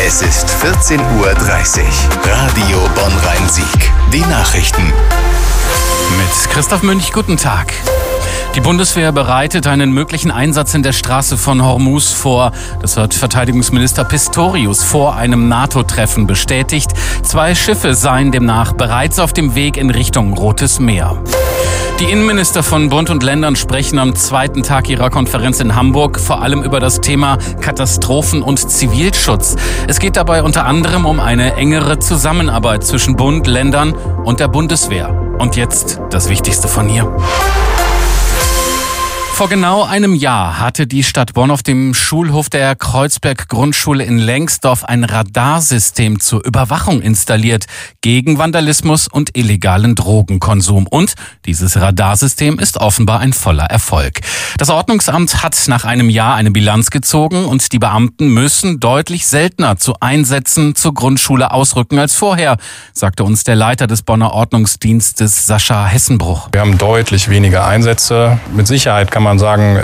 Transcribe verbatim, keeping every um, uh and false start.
Es ist vierzehn Uhr dreißig. Radio Bonn-Rhein-Sieg. Die Nachrichten. Mit Christoph Münch, guten Tag. Die Bundeswehr bereitet einen möglichen Einsatz in der Straße von Hormuz vor. Das hat Verteidigungsminister Pistorius vor einem NATO-Treffen bestätigt. Zwei Schiffe seien demnach bereits auf dem Weg in Richtung Rotes Meer. Die Innenminister von Bund und Ländern sprechen am zweiten Tag ihrer Konferenz in Hamburg vor allem über das Thema Katastrophen- und Zivilschutz. Es geht dabei unter anderem um eine engere Zusammenarbeit zwischen Bund, Ländern und der Bundeswehr. Und jetzt das Wichtigste von hier. Vor genau einem Jahr hatte die Stadt Bonn auf dem Schulhof der Kreuzberg-Grundschule in Lengsdorf ein Radarsystem zur Überwachung installiert gegen Vandalismus und illegalen Drogenkonsum. Und dieses Radarsystem ist offenbar ein voller Erfolg. Das Ordnungsamt hat nach einem Jahr eine Bilanz gezogen und die Beamten müssen deutlich seltener zu Einsätzen zur Grundschule ausrücken als vorher, sagte uns der Leiter des Bonner Ordnungsdienstes Sascha Hessenbruch. Wir haben deutlich weniger Einsätze. Mit Sicherheit kann man sagen,